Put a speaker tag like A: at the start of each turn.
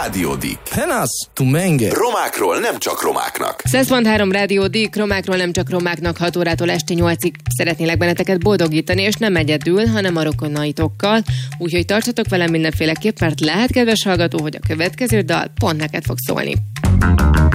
A: Rádió Dick.
B: Penas, tu menge.
A: Romákról nem csak romáknak.
C: 100.3 Rádió Dick, romákról nem csak romáknak 6 órától esti 8-ig szeretnélek benneteket boldogítani, és nem egyedül, hanem a rokonaitokkal. Úgyhogy tartsatok velem mindenféleképp, mert lehet, kedves hallgató, hogy a következő dal pont neked fog szólni.